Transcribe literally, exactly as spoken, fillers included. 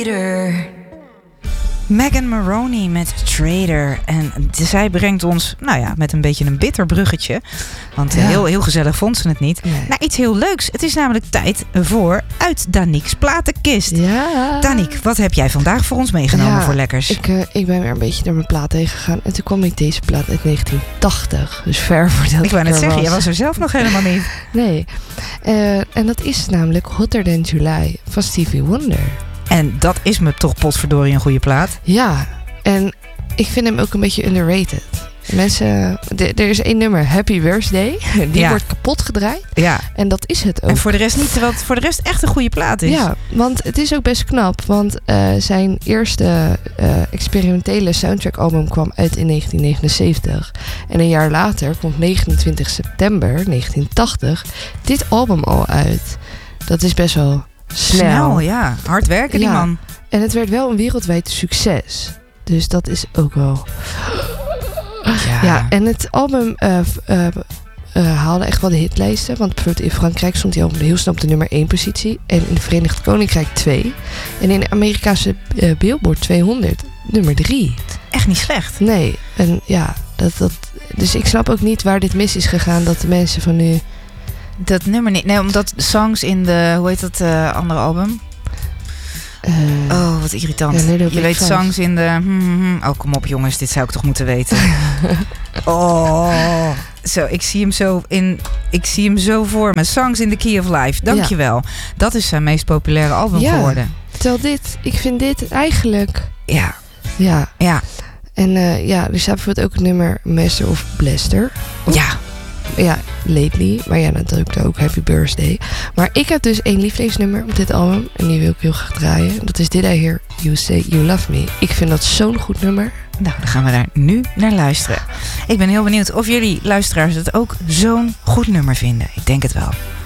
Megan Moroney met Trader. En zij brengt ons, nou ja, met een beetje een bitter bruggetje. Want ja. heel, heel gezellig vond ze het niet. Nee. Nou, iets heel leuks. Het is namelijk tijd voor Uit Danique's platenkist. Ja. Danique, wat heb jij vandaag voor ons meegenomen ja, voor lekkers? Ik, uh, ik ben weer een beetje door mijn plaat heen gegaan. En toen kwam ik deze plaat uit negentien tachtig. Dus ver voordat ik wou net zeggen, was. jij was er zelf nog helemaal niet. Nee. Uh, en dat is namelijk Hotter Than July van Stevie Wonder. En dat is me toch potverdorie een goede plaat. Ja, en ik vind hem ook een beetje underrated. Mensen, de, er is één nummer, Happy Birthday. Die ja. wordt kapot gedraaid. Ja. En dat is het ook. En voor de rest niet, terwijl het voor de rest echt een goede plaat is. Ja, want het is ook best knap. Want uh, zijn eerste uh, experimentele soundtrack-album kwam uit in negentien negenenzeventig. En een jaar later komt negenentwintig september negentien tachtig dit album al uit. Dat is best wel snel. Snel, ja. Hard werken die ja. man. En het werd wel een wereldwijd succes. Dus dat is ook wel... Ja, ja en het album uh, uh, uh, haalde echt wel de hitlijsten. Want bijvoorbeeld in Frankrijk stond hij al heel snel op de nummer één positie. En in het Verenigd Koninkrijk twee. En in de Amerikaanse uh, Billboard tweehonderd nummer drie. Echt niet slecht. Nee, en ja, dat, dat, dus ik snap ook niet waar dit mis is gegaan. Dat de mensen van nu... Dat nummer niet. Nee, omdat songs in de, hoe heet dat uh, andere album? Uh, oh, wat irritant. Ja, nee, je weet vast. Songs in de... Hmm, hmm, oh, kom op jongens, dit zou ik toch moeten weten. oh, zo, ik zie hem zo in... Ik zie hem zo voor me. Songs in the Key of Life. Dankjewel. Ja. Dat is zijn meest populaire album ja, geworden. Terwijl dit... Ik vind dit eigenlijk... Ja. Ja. Ja. En uh, ja, er staat bijvoorbeeld ook het nummer Master of Blaster. Of, ja. Ja, Lately. Maar ja, natuurlijk ook Happy Birthday. Maar ik heb dus één lievelingsnummer op dit album. En die wil ik heel graag draaien. Dat is Did I Hear You Say You Love Me. Ik vind dat zo'n goed nummer. Nou, dan gaan we daar nu naar luisteren. Ik ben heel benieuwd of jullie luisteraars het ook zo'n goed nummer vinden. Ik denk het wel.